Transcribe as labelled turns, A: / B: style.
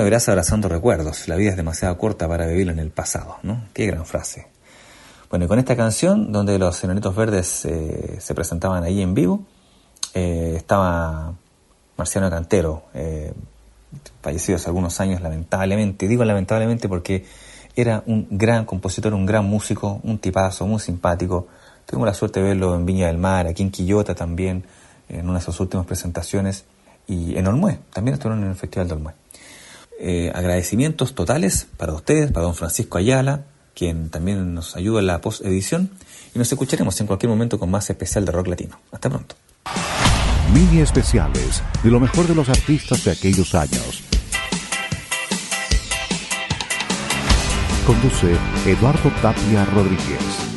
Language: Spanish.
A: verás abrazando recuerdos. La vida es demasiado corta para vivirla en el pasado, ¿no? Qué gran frase. Bueno, y con esta canción, donde los Enanitos Verdes se presentaban ahí en vivo, estaba Marciano Cantero, fallecido hace algunos años, lamentablemente. Digo lamentablemente porque era un gran compositor, un gran músico, un tipazo, muy simpático. Tuvimos la suerte de verlo en Viña del Mar, aquí en Quillota también, en una de sus últimas presentaciones, y en Olmué, también estuvieron en el Festival de Olmué. Agradecimientos totales para ustedes, para don Francisco Ayala, quien también nos ayuda en la post-edición, y nos escucharemos en cualquier momento con más especial de rock latino. Hasta pronto.
B: Mini especiales de lo mejor de los artistas de aquellos años. Conduce Eduardo Tapia Rodríguez.